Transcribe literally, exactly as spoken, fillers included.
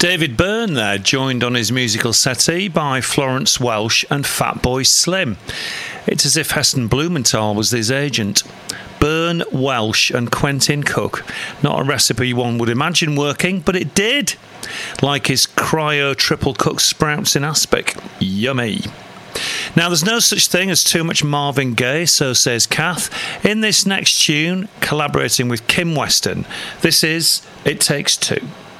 David Byrne there, joined on his musical settee by Florence Welsh and Fatboy Slim. It's as if Heston Blumenthal was his agent. Byrne, Welsh and Quentin Cook. Not a recipe one would imagine working, but it did. Like his cryo triple cooked sprouts in aspic. Yummy. Now, there's no such thing as too much Marvin Gaye, so says Kath. In this next tune, collaborating with Kim Weston, this is It Takes Two.